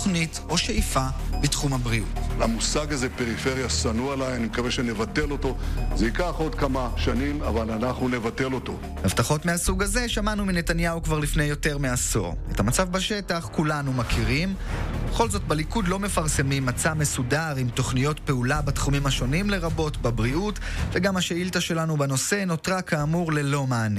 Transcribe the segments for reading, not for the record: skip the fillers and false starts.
תוכנית או שאיפה בתחום הבריאות. למושג הזה פריפריה שנוא עליי, אני מקווה שנבטל אותו. זה ייקח עוד כמה שנים, אבל אנחנו נבטל אותו. הבטחות מהסוג הזה שמענו מנתניהו כבר לפני יותר מעשור. את המצב בשטח כולנו מכירים. בכל זאת בליכוד לא מפרסמים מצע מסודר עם תוכניות פעולה בתחומים השונים לרבות בבריאות, וגם השאילתה שלנו בנושא נותרה כאמור ללא מענה.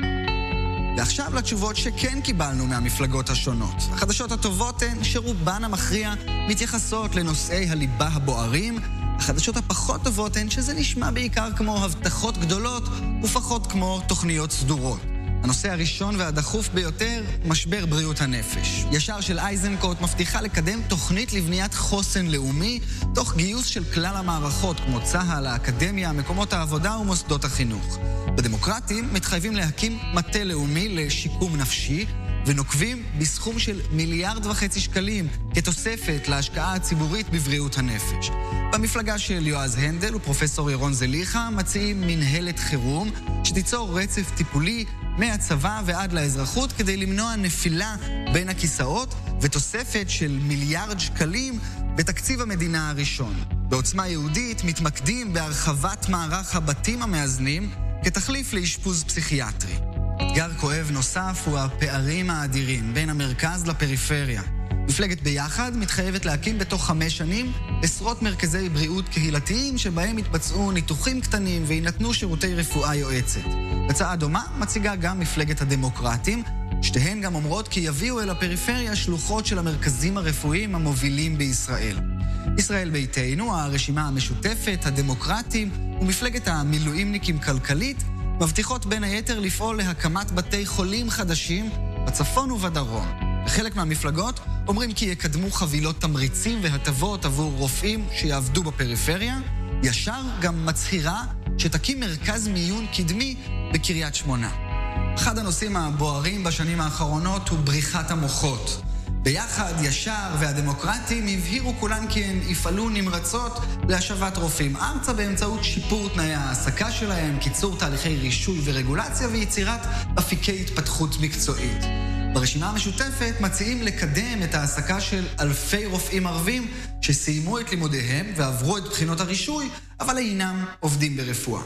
ועכשיו לתשובות שכן קיבלנו מהמפלגות השונות. החדשות הטובות הן שרובן המכריע מתייחסות לנושאי הליבה הבוערים. החדשות הפחות טובות הן שזה נשמע בעיקר כמו הבטחות גדולות ופחות כמו תוכניות סדורות. הנושא הראשון והדחוף ביותר, משבר בריאות הנפש. ישר של אייזנקוט מבטיחה לקדם תוכנית לבניית חוסן לאומי, תוך גיוס של כלל המערכות כמו צה"ל, האקדמיה, מקומות העבודה ומוסדות החינוך. בדמוקרטים מתחייבים להקים מטה לאומי לשיקום נפשי, ונוקבים בסכום של 1.5 מיליארד שקלים כתוספת להשקעה הציבורית בבריאות הנפש. במפלגה של יועז הנדל ופרופסור ירון זליכה מציעים מנהלת חירום שתיצור רצף טיפולי מהצבא ועד לאזרחות כדי למנוע נפילה בין הכיסאות, ותוספת של 1 מיליארד שקלים בתקציב המדינה הראשון. בעוצמה יהודית מתמקדים בהרחבת מערך הבתים המאזנים כתחליף לאשפוז פסיכיאטרי. אתגר כואב נוסף הוא הפערים האדירים בין המרכז לפריפריה. מפלגת ביחד מתחייבת להקים בתוך 5 שנים עשרות מרכזי בריאות קהילתיים שבהם יתבצעו ניתוחים קטנים וינתנו שירותי רפואה יועצת. הצעה דומה מציגה גם מפלגת הדמוקרטים, שתיהן גם אומרות כי יביאו אל הפריפריה שלוחות של המרכזים הרפואיים המובילים בישראל. ישראל ביתנו, הרשימה המשותפת, הדמוקרטים ומפלגת המילואימניקים כלכלית מבטיחות בין היתר לפעול להקמת בתי חולים חדשים בצפון ובדרום. וחלק מהמפלגות אומרים כי יקדמו חבילות תמריצים והטבות עבור רופאים שיעבדו בפריפריה. ישר גם מצהירה שתקים מרכז מיון קדמי בקריית שמונה. אחד הנושאים הבוערים בשנים האחרונות הוא בריחת המוחות. ביחד, ישר והדמוקרטים הבהירו כולן כי הן יפעלו נמרצות להשבת רופאים ארצה באמצעות שיפור תנאי העסקה שלהם, קיצור תהליכי רישוי ורגולציה ויצירת אפיקי התפתחות מקצועית. ברשימה המשותפת מציעים לקדם את העסקה של אלפי רופאים ערבים שסיימו את לימודיהם ועברו את בחינות הרישוי, אבל אינם עובדים ברפואה.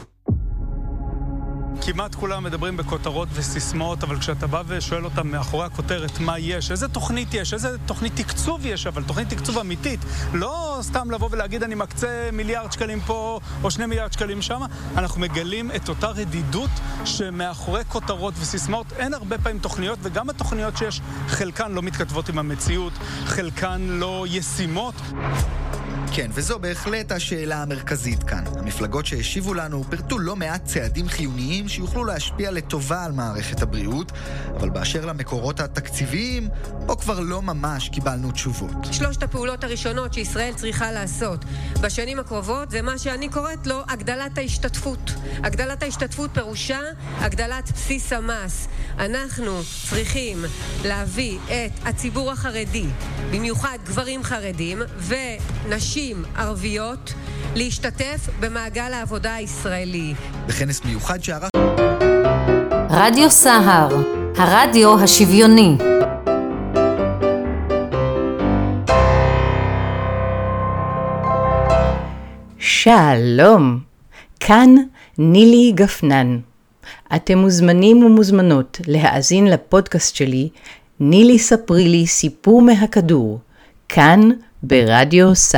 כמעט כולם מדברים בכותרות וסיסמאות, אבל כשאתה בא ושואל אותם מאחורי הכותרת מה יש, איזה תוכנית יש, איזה תוכנית תקצוב יש, אבל תוכנית תקצוב אמיתית, לא סתם לבוא ולהגיד אני מקצה 1 מיליארד שקלים פה או 2 מיליארד שקלים שם, אנחנו מגלים את אותה רדידות שמאחורי כותרות וסיסמאות אין הרבה פעמים תוכניות, וגם התוכניות שיש חלקן לא מתכתבות עם המציאות, חלקן לא ישימות. כן, וזו בהחלט השאלה המרכזית כאן. המפלגות שהשיבו לנו פרטו לא מעט צעדים חיוניים שיוכלו להשפיע לטובה על מערכת הבריאות, אבל באשר למקורות התקציביים, פה כבר לא ממש קיבלנו תשובות. 3 הפעולות הראשונות שישראל צריכה לעשות בשנים הקרובות זה מה שאני קוראת לו הגדלת ההשתתפות. הגדלת ההשתתפות פירושה הגדלת בסיס המס. אנחנו צריכים להביא את הציבור החרדי, במיוחד גברים חרדים ונשים ערביות, להשתתף במעגל העבודה הישראלי. בכנס מיוחד שערך רדיו סהר, הרדיו השוויוני. שלום, כאן נילי גפנן. אתם מוזמנים ומוזמנות להאזין לפודקאסט שלי, נילי ספרי לי סיפור מהכדור, כאן ברדיו סהר.